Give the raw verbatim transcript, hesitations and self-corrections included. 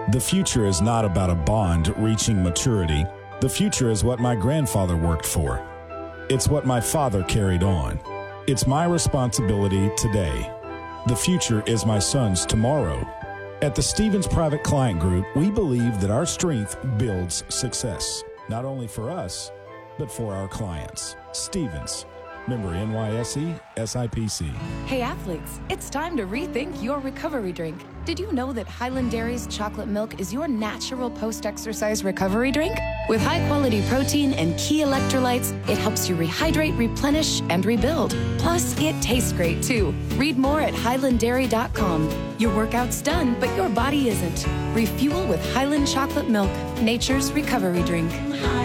The future is not about a bond reaching maturity. The future is what my grandfather worked for. It's what my father carried on. It's my responsibility today. The future is my son's tomorrow. At the Stevens Private Client Group, we believe that our strength builds success, not only for us, but for our clients. Stevens, member N Y S E, S I P C. Hey athletes, it's time to rethink your recovery drink. Did you know that Highland Dairy's chocolate milk is your natural post-exercise recovery drink? With high-quality protein and key electrolytes, it helps you rehydrate, replenish, and rebuild. Plus, it tastes great too. Read more at highland dairy dot com. Your workout's done, but your body isn't. Refuel with Highland chocolate milk, nature's recovery drink.